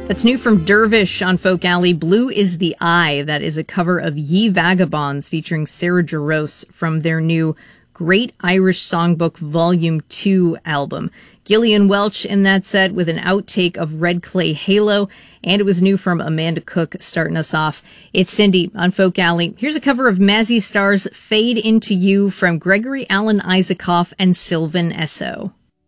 That's new from Dervish on Folk Alley. Blue is the Eye. That is a cover of Ye Vagabonds featuring Sarah Jarosz from their new Great Irish Songbook Volume 2 album. Gillian Welch in that set with an outtake of Red Clay Halo, and it was new from Amanda Cook starting us off. It's Cindy on Folk Alley. Here's a cover of Mazzy Star's Fade Into You from Gregory Alan Isakov and Sylvan Esso.